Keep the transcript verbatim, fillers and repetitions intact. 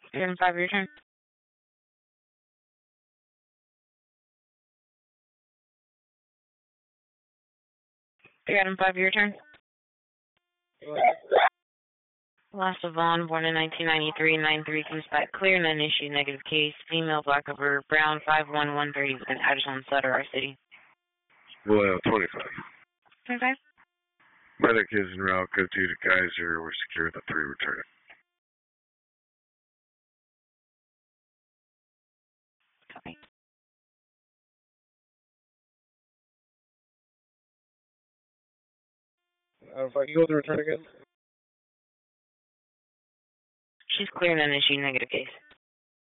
You're in five, your turn. You're in five, your turn. Lassa Vaughn, born in nineteen ninety-three, nine three, comes back clear, none issue, negative case. Female, black over brown, five one, one thirty, with an address on Sutter, our city. Well, twenty-five. twenty-five? Medic is en route, go to the Kaiser, we're secure the three, return it. Copy. Uh, if I can go to return again? She's clear, none issue, negative case.